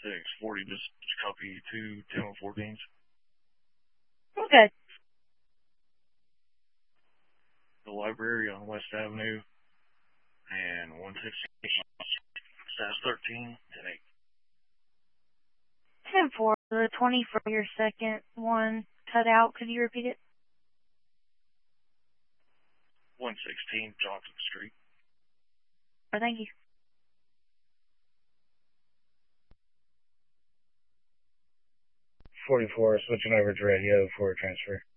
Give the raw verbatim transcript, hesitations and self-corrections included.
six forty, just copy two ten fourteens. Okay. The library on West Avenue and one sixteen, status thirteen, ten eight. ten four, the twenty for your second one cut out. Could you repeat it? one sixteen Johnson Street. Oh, thank you. forty-four, switching over to radio for a transfer.